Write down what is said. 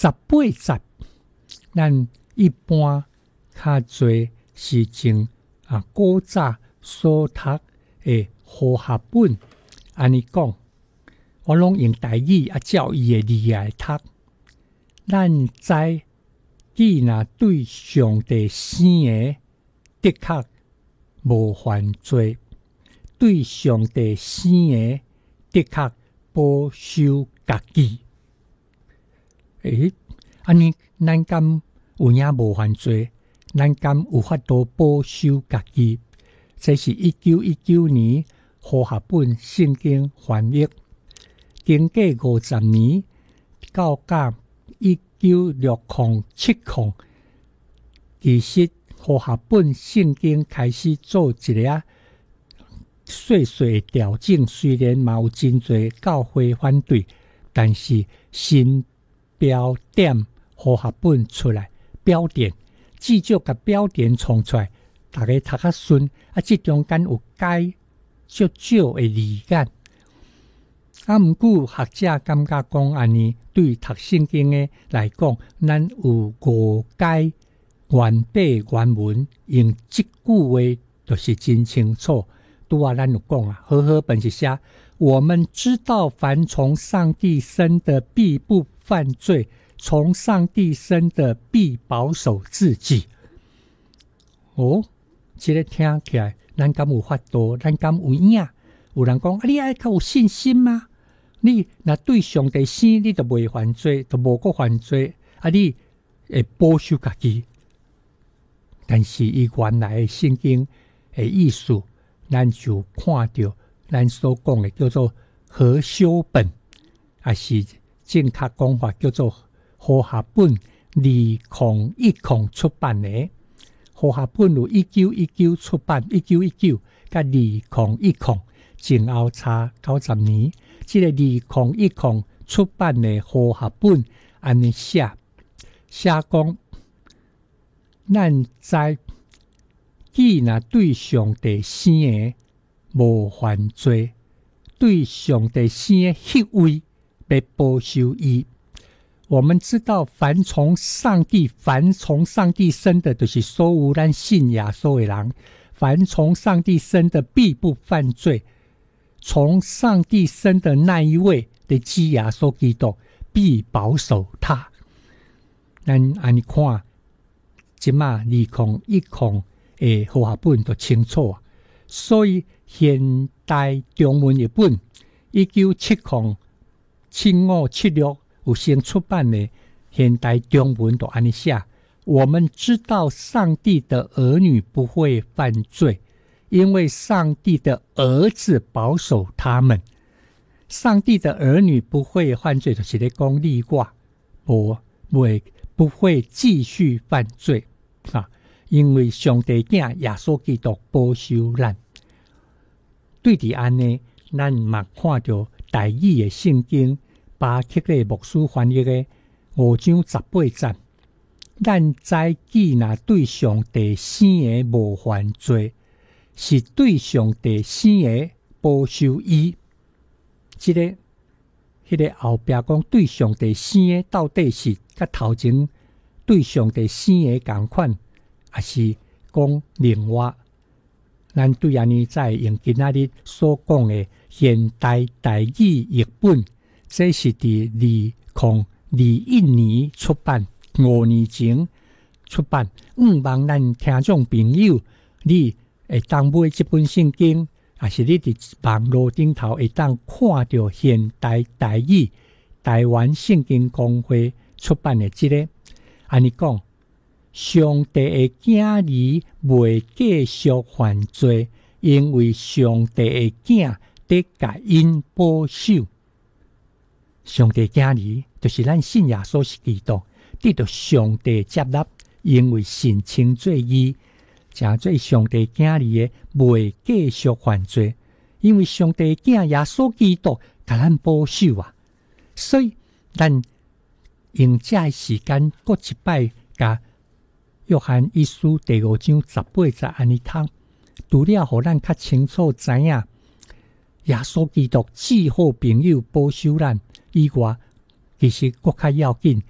18咱一般较侪是从古早所读的和合本，安尼讲，我拢用台语照伊的字来读。咱知伊若对上帝生的，的确无犯罪；对上帝生的，的确保守家己。安尼咱敢有影无犯罪？咱敢有法度保守家己？这是1919年和合本圣经翻译，经过50年，到1960-70，其实和合本圣经开始做一个细细的调整，虽然嘛有真侪教会反对，但是新标点和合本出来，标点至少甲标点创出来，大家读较顺。这中间有改少少的字眼。毋过学者感觉讲，安尼对读圣经的来讲，咱有误解原本原文，用即句话就是真清楚。拄咱有讲和合本是写：我们知道，凡从上帝生的必不犯罪，从上帝生的必保守自己。这个听起来，咱敢有法度？咱敢有影？有人讲你爱较有信心吗？你若对上帝生，你就袂犯罪，就无过犯罪。你会保守家己。但是伊原来的圣经的意思，咱就看到咱所讲的叫做和修本，还是正确讲法叫做和合本2010出版的。和合本有1919出版，1919甲2010前后差90年。这个2010出版的和合本，安尼写讲，咱知既若对上帝生的无犯罪，对上帝生的迄位要保守伊。我们知道，凡从上帝生的，就是所有咱信耶稣的人。凡从上帝生的，必不犯罪。从上帝生的那一位的基耶稣基督，必保守他。咱安尼看，即马2010的和合本就清楚。所以现代中文译本1970、75、76。有先出版的现代中文都安尼写：我们知道上帝的儿女不会犯罪，因为上帝的儿子保守他们。上帝的儿女不会犯罪，就是咧讲你我不会继续犯罪因为上帝囝耶稣基督保守咱。对伫安尼，咱嘛看到台语的圣经。巴克的牧师翻译的5章18节，咱知既若对上帝生的无犯罪，是对上帝生的保守伊。这个后壁讲对上帝生的到底是甲头前对上帝生的同款，还是讲另外？咱对安尼再用今仔日所讲的现代台语译本。这是伫2021年出版，5年前出版。望咱听众朋友，你会当买这本圣经，还是你伫网络顶头会当看到现代台语台湾圣经公会出版的这个，安尼讲，上帝的囝儿袂继续犯罪，因为上帝的囝得甲因保守。上帝囝儿就是咱信耶稣是基督，得到上帝接纳，因为信称做义，诚做上帝囝儿的，袂继续犯罪，因为上帝囝耶稣基督甲咱保守啊。所以咱用这时间，各一摆甲约翰一书第5章18节安尼读，除了互咱较清楚知影耶稣基督至好朋友保守咱以外，其实更较要紧，